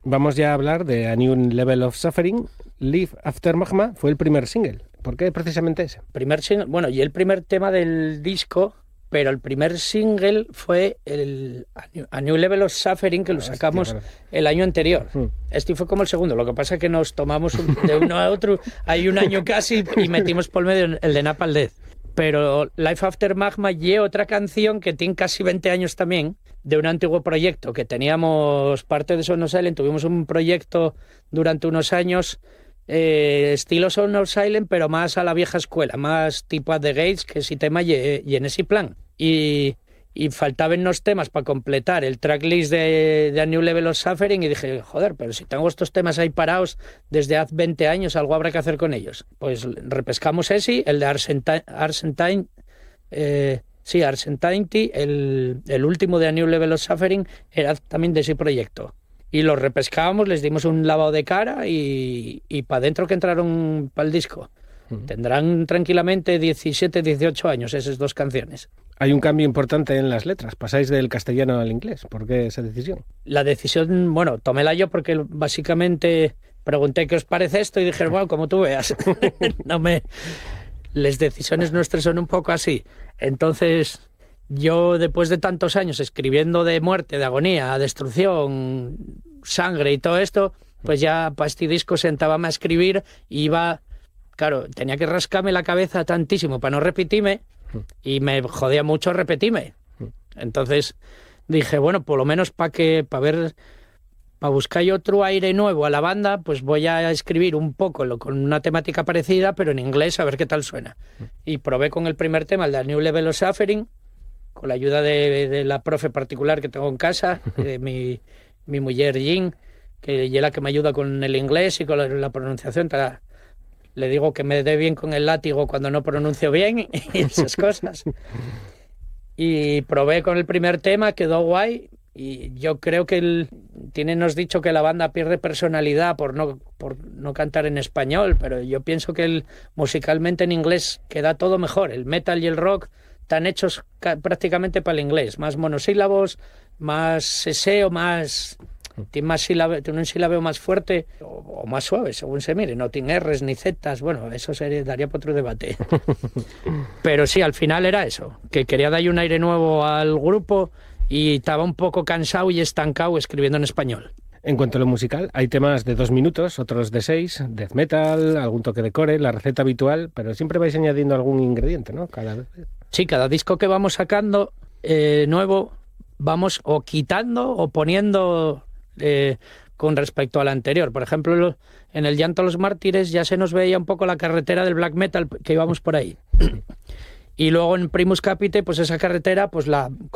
Vamos ya a hablar de A New Level of Suffering. Live After Magma fue el primer single. ¿Por qué precisamente ese? Primer single, bueno, y el primer tema del disco, pero el primer single fue el A New Level of Suffering, que lo sacamos Hostia, el año anterior. Mm. Este fue como el segundo, lo que pasa es que nos tomamos de uno a otro, hay un año casi, y metimos por medio el de Napalm Death. Pero Life After Magma y otra canción que tiene casi 20 años también, de un antiguo proyecto que teníamos parte de Sound of Silence. Tuvimos un proyecto durante unos años estilo Sound of Silence, pero más a la vieja escuela, más tipo At the Gates, que ese tema y en ese plan. Y faltaban unos temas para completar el tracklist de A New Level of Suffering, y dije, joder, pero si tengo estos temas ahí parados desde hace 20 años, algo habrá que hacer con ellos. Pues repescamos ese, el de Argentine, Argentine, el último de A New Level of Suffering, era también de ese proyecto. Y los repescábamos, les dimos un lavado de cara y para adentro que entraron para el disco. Tendrán tranquilamente 17, 18 años esas dos canciones. Hay un cambio importante en las letras. Pasáis del castellano al inglés. ¿Por qué esa decisión? La decisión, bueno, toméla yo porque básicamente pregunté qué os parece esto y dije, bueno, como tú veas. Las decisiones nuestras son un poco así. Entonces, yo después de tantos años escribiendo de muerte, de agonía, destrucción, sangre y todo esto, pues ya para este disco sentábame a escribir y iba... Claro, tenía que rascarme la cabeza tantísimo para no repetirme y me jodía mucho repetirme. Entonces dije, bueno, por lo menos para buscar yo otro aire nuevo a la banda, pues voy a escribir un poco con una temática parecida, pero en inglés, a ver qué tal suena. Y probé con el primer tema, el de A New Level of Suffering, con la ayuda de la profe particular que tengo en casa, de mi mujer Jean, que es la que me ayuda con el inglés y con la pronunciación. Le digo que me dé bien con el látigo cuando no pronuncio bien y esas cosas. Y probé con el primer tema, quedó guay. Y yo creo que nos dicho que la banda pierde personalidad por no cantar en español, pero yo pienso que musicalmente en inglés queda todo mejor. El metal y el rock están hechos prácticamente para el inglés. Más monosílabos, más seseo, tiene un sílabeo más fuerte o más suave, según se mire. No tiene R's ni Z's. Bueno, eso daría para otro debate. Pero sí, al final era eso, que quería darle un aire nuevo al grupo y estaba un poco cansado y estancado escribiendo en español. En cuanto a lo musical, hay temas de 2 minutos, otros de 6, death metal, algún toque de core, la receta habitual, pero siempre vais añadiendo algún ingrediente, ¿no? Cada vez. Sí, cada disco que vamos sacando nuevo, vamos o quitando o poniendo con respecto al anterior. Por ejemplo, en el Llanto a los Mártires ya se nos veía un poco la carretera del black metal que íbamos por ahí. Y luego en Primus Capite, pues esa carretera, pues